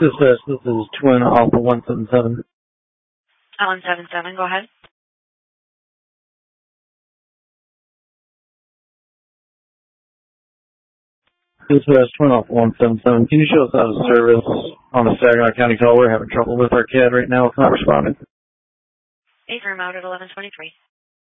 This is Twin Alpha 177. 177, go ahead. This is Twin Alpha 177. Can you show us out of service on the Saginaw County call? We're having trouble with our CAD right now. It's not responding. A firm out at 1123.